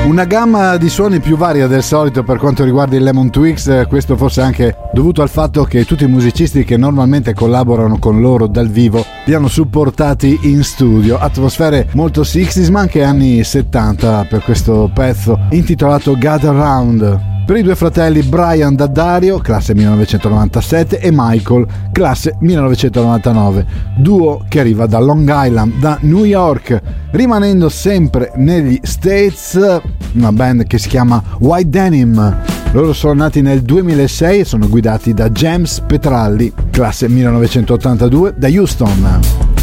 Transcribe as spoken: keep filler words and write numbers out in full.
Una gamma di suoni più varia del solito per quanto riguarda il Lemon Twigs, questo forse anche dovuto al fatto che tutti i musicisti che normalmente collaborano con loro dal vivo li hanno supportati in studio. Atmosfere molto sessanta ma anche anni settanta per questo pezzo intitolato Gather Round. Per i due fratelli Brian Daddario, classe millenovecentonovantasette, e Michael, classe millenovecentonovantanove, duo che arriva da Long Island, da New York. Rimanendo sempre negli States, una band che si chiama White Denim. Loro sono nati nel duemilasei e sono guidati da James Petralli, classe millenovecentottantadue, da Houston.